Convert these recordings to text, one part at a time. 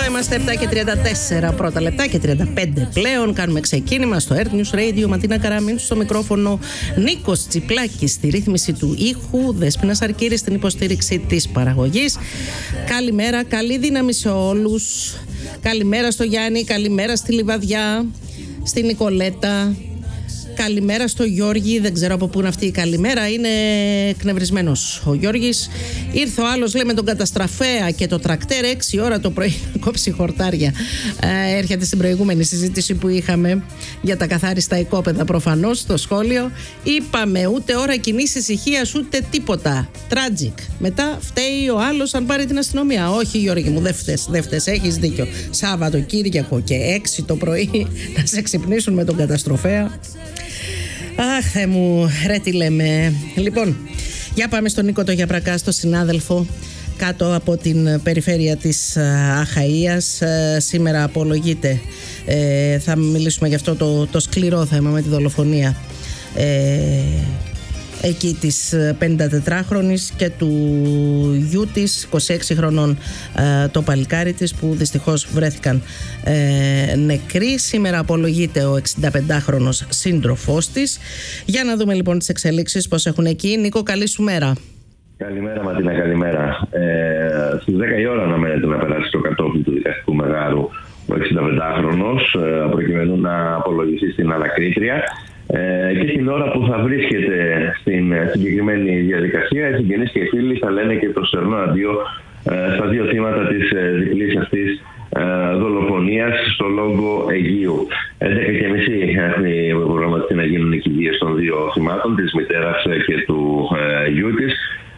είμαστε 7:34 πρώτα λεπτά και 35 πλέον. Κάνουμε ξεκίνημα στο Earth News Radio. Ματίνα Καραμίνου στο μικρόφωνο, Νίκος Τσιπλάκης στη ρύθμιση του ήχου, Δέσποινα Αρκύρη στην υποστήριξη της παραγωγής. Καλημέρα, καλή δύναμη σε όλους. Καλημέρα στο Γιάννη, καλημέρα στη Λιβαδιά, στη Νικολέτα. Καλημέρα στο Γιώργη, δεν ξέρω από πού είναι αυτή η καλημέρα, είναι εκνευρισμένος ο Γιώργης. Ήρθε ο άλλος, λέει, με τον καταστραφέα και το τρακτέρ 6 ώρα το πρωί να κόψει χορτάρια. Έρχεται στην προηγούμενη συζήτηση που είχαμε για τα καθάριστα οικόπεδα, προφανώς στο σχόλιο. Είπαμε ούτε ώρα κοινής ησυχίας ούτε τίποτα. Tragic. Μετά φταίει ο άλλος αν πάρει την αστυνομία. Όχι, Γιώργη μου, δεν φταίς, έχεις δίκιο. Σάββατοκύριακο και 6 το πρωί να σε ξυπνήσουν με τον καταστροφέα. Αχ, Θεέ μου, ρε τι λέμε. Λοιπόν, για πάμε στον Νίκο το Γιαπρακά, στο συνάδελφο κάτω από την περιφέρεια της Αχαΐας. Σήμερα απολογείται. Θα μιλήσουμε για αυτό το σκληρό θέμα με τη δολοφονία εκεί της 54χρονης και του γιού της, 26 χρονών, το παλικάρι της, που δυστυχώς βρέθηκαν νεκροί. Σήμερα απολογείται ο 65χρονος σύντροφός της. Για να δούμε λοιπόν τις εξελίξεις πώς έχουν εκεί. Νίκο, καλή σου μέρα. Καλημέρα Ματίνα, καλημέρα. Στις 10 η ώρα αναμένεται να περάσει το κατόφλι του δικαστικού μεγάρου ο 65χρονος, προκειμένου να απολογηθεί στην ανακρίτρια. Και στην ώρα που θα βρίσκεται στην συγκεκριμένη διαδικασία, οι συγγενείς και οι φίλοι θα λένε και το στερνό αντίο στα δύο θύματα της διπλής αυτής δολοφονίας στο Λόγκο Αιγείου. 11:30 έχει προγραμματιστεί να γίνουν οι κηδείες των δύο θυμάτων, της μητέρας και του γιού της.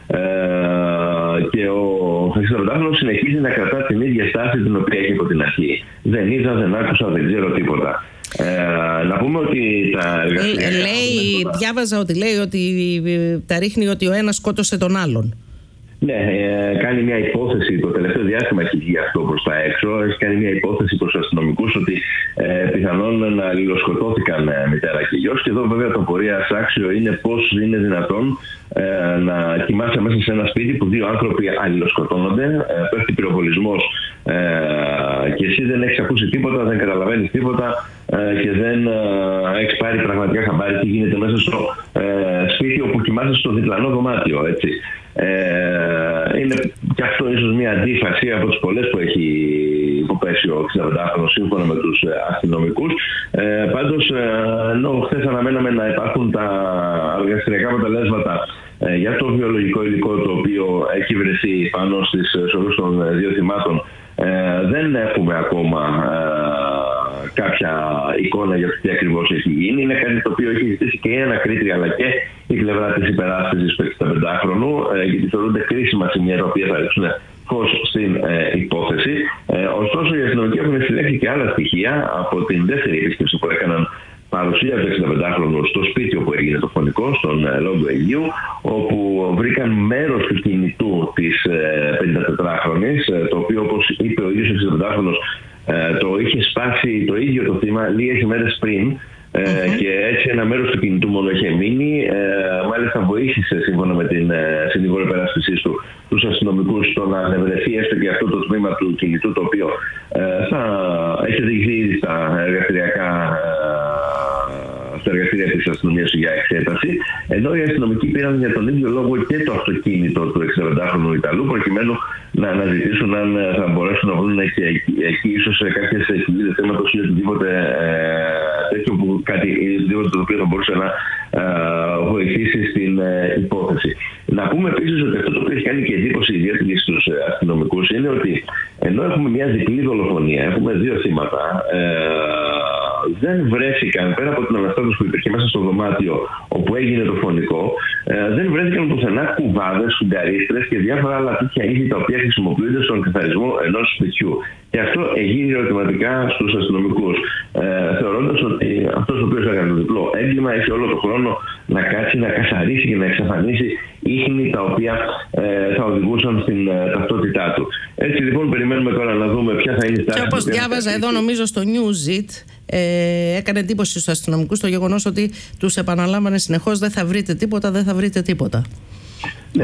Και ο 65χρονος συνεχίζει να κρατά την ίδια στάση την οποία έχει από την αρχή. Δεν είδα, δεν άκουσα, δεν ξέρω τίποτα. Να πούμε ότι τα εργαστήρια... Διάβαζα ότι λέει ότι τα ρίχνει ότι ο ένας σκότωσε τον άλλον. Ναι, κάνει μια υπόθεση, το τελευταίο διάστημα έχει βγει αυτό προς τα έξω, έχει κάνει μια υπόθεση προς τους αστυνομικούς ότι πιθανόν να αλληλοσκοτώθηκαν μητέρα και γιος. Και εδώ βέβαια το πορεία άξιο είναι πώς είναι δυνατόν να κοιμάσαι μέσα σε ένα σπίτι που δύο άνθρωποι αλληλοσκοτώνονται, πέφτει πυροβολισμός και εσύ δεν έχεις ακούσει τίποτα, δεν καταλαβαίνεις τίποτα και δεν έχεις πάρει πραγματικά χαμπάρι τι γίνεται μέσα στο σπίτι όπου κοιμάσαι στο διπλανό δωμάτιο, έτσι. Είναι και αυτό ίσως μια αντίφαση από τις πολλές που έχει υποπέσει ο 65χρονος σύμφωνα με τους αστυνομικούς. Πάντως, ενώ χθες αναμέναμε να υπάρχουν τα εργαστηριακά αποτελέσματα για το βιολογικό υλικό το οποίο έχει βρεθεί πάνω στις σωρούς των δύο θυμάτων, δεν έχουμε ακόμα κάποια εικόνα για το τι ακριβώς έχει γίνει. Είναι κάτι το οποίο έχει ζητήσει και η ανακρίτρια αλλά και η πλευρά της υπεράσπισης του 65χρονου, γιατί θεωρούνται κρίσιμα σημεία τα οποία θα ρίξουν φως στην υπόθεση. Ωστόσο, οι αστυνομικοί έχουν συλλέξει και άλλα στοιχεία από την δεύτερη επίσκεψη που έκαναν παρουσία του 65χρονου στο σπίτι όπου έγινε το φωνικό, στον Λόγκο Αιγείου, όπου βρήκαν μέρος του κινητού της 54χρονης, το οποίο, όπως είπε ο ίδιος ο 65χρονος, το είχε σπάσει το ίδιο το θύμα λίγες ημέρες πριν. Και έτσι ένα μέρος του κινητού μόνο είχε μείνει. Μάλιστα βοήθησε, σύμφωνα με την συνήγορο υπεράσπισης του, τους αστυνομικούς στο να ανεβρεθεί έστω και αυτό το τμήμα του κινητού, το οποίο θα έχει οδηγηθεί ήδη στα εργαστήρια της αστυνομίας για εξέταση. Ενώ οι αστυνομικοί πήραν για τον ίδιο λόγο και το αυτοκίνητο του 65χρονου Ιταλού, προκειμένου να αναζητήσουν αν θα μπορέσουν να βρουν και εκεί ίσως κάποιες εκκυλίδες θέματος ή οτιδήποτε τέτοιο το οποίο θα μπορούσε να βοηθήσει στην υπόθεση. Να πούμε επίσης ότι αυτό το οποίο έχει κάνει και εντύπωση ιδιαίτερη στους αστυνομικούς είναι ότι ενώ έχουμε μια διπλή δολοφονία, έχουμε δύο θύματα, δεν βρέθηκαν, πέρα από την αναστάτωση που υπήρχε μέσα στο δωμάτιο όπου έγινε το φωνικό, δεν βρέθηκαν πουθενά κουβάδες, φουγκαρίστρες και διάφορα άλλα τέτοια είδη τα οποία χρησιμοποιούνται στον καθαρισμό ενός σπιτιού. Και αυτό εγείρει ερωτηματικά στους αστυνομικούς, θεωρώντας ότι αυτός ο οποίος έκανε το διπλό έγκλημα έχει όλο τον χρόνο να κάτσει, να καθαρίσει και να εξαφανίσει ίχνη τα οποία θα οδηγούσαν στην ταυτότητά του. Έτσι λοιπόν περιμένουμε τώρα να δούμε ποια θα είναι η στάση. Και όπως διάβαζα εδώ νομίζω στο Newsit, έκανε εντύπωση στους αστυνομικούς το γεγονός ότι τους επαναλάμβανε συνεχώς δεν θα βρείτε τίποτα, δεν θα βρείτε τίποτα.